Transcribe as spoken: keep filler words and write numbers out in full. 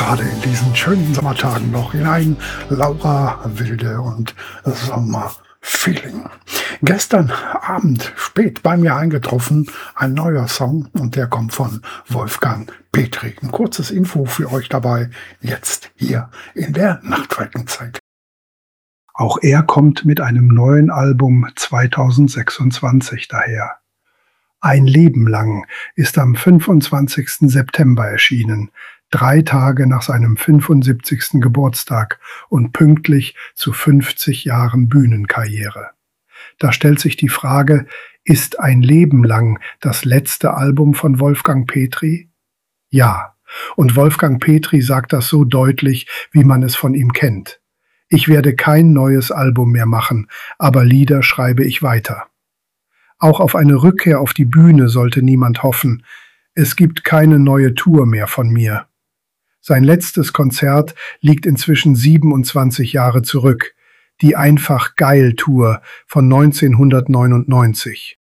gerade in diesen schönen Sommertagen noch hinein. Laura Wilde und Sommerfeeling. Gestern Abend spät bei mir eingetroffen, ein neuer Song und der kommt von Wolfgang Petri. Ein kurzes Info für euch dabei, jetzt hier in der Nachtwalkenzeit. Auch er kommt mit einem neuen Album zweitausendsechsundzwanzig daher. Ein Leben lang ist am fünfundzwanzigsten September erschienen, drei Tage nach seinem fünfundsiebzigsten Geburtstag und pünktlich zu fünfzig Jahren Bühnenkarriere. Da stellt sich die Frage, ist Ein Leben lang das letzte Album von Wolfgang Petri? Ja, und Wolfgang Petri sagt das so deutlich, wie man es von ihm kennt. Ich werde kein neues Album mehr machen, aber Lieder schreibe ich weiter. Auch auf eine Rückkehr auf die Bühne sollte niemand hoffen. Es gibt keine neue Tour mehr von mir. Sein letztes Konzert liegt inzwischen siebenundzwanzig Jahre zurück, die Einfach Geil Tour von neunzehnhundertneunundneunzig.